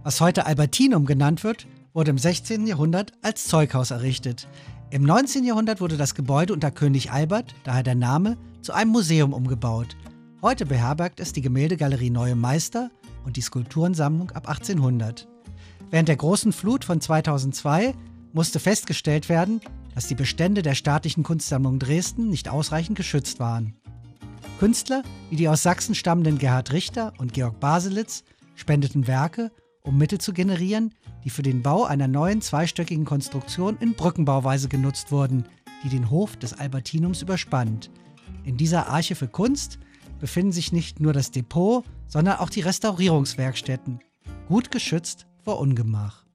Was heute Albertinum genannt wird, wurde im 16. Jahrhundert als Zeughaus errichtet. Im 19. Jahrhundert wurde das Gebäude unter König Albert, daher der Name, zu einem Museum umgebaut. Heute beherbergt es die Gemäldegalerie Neue Meister und die Skulpturensammlung ab 1800. Während der großen Flut von 2002 musste festgestellt werden, dass die Bestände der Staatlichen Kunstsammlung Dresden nicht ausreichend geschützt waren. Künstler wie die aus Sachsen stammenden Gerhard Richter und Georg Baselitz spendeten Werke, um Mittel zu generieren, die für den Bau einer neuen zweistöckigen Konstruktion in Brückenbauweise genutzt wurden, die den Hof des Albertinums überspannt. In dieser Arche für Kunst befinden sich nicht nur das Depot, sondern auch die Restaurierungswerkstätten, gut geschützt vor Ungemach.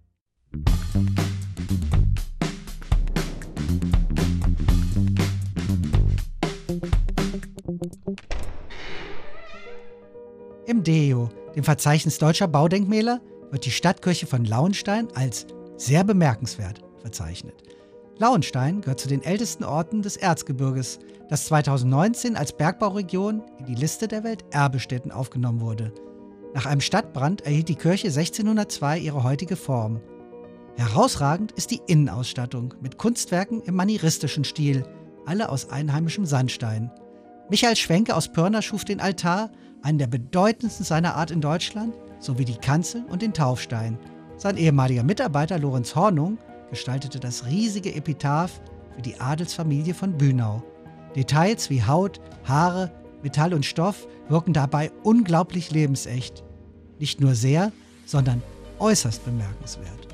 Im DEO, dem Verzeichnis deutscher Baudenkmäler, wird die Stadtkirche von Lauenstein als sehr bemerkenswert verzeichnet. Lauenstein gehört zu den ältesten Orten des Erzgebirges, das 2019 als Bergbauregion in die Liste der Welterbestätten aufgenommen wurde. Nach einem Stadtbrand erhielt die Kirche 1602 ihre heutige Form. Herausragend ist die Innenausstattung mit Kunstwerken im manieristischen Stil, alle aus einheimischem Sandstein. Michael Schwenke aus Pirna schuf den Altar, einen der bedeutendsten seiner Art in Deutschland, sowie die Kanzel und den Taufstein. Sein ehemaliger Mitarbeiter Lorenz Hornung gestaltete das riesige Epitaph für die Adelsfamilie von Bünau. Details wie Haut, Haare, Metall und Stoff wirken dabei unglaublich lebensecht. Nicht nur sehr, sondern äußerst bemerkenswert.